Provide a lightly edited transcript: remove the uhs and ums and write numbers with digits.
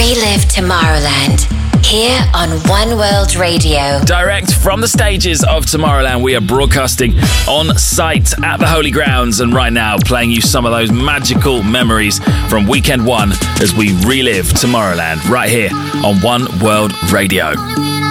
Relive Tomorrowland here on One World Radio. Direct from the stages of Tomorrowland, we are broadcasting on site at the Holy Grounds, and right now playing you some of those magical memories from Weekend 1 as we relive Tomorrowland right here on One World Radio.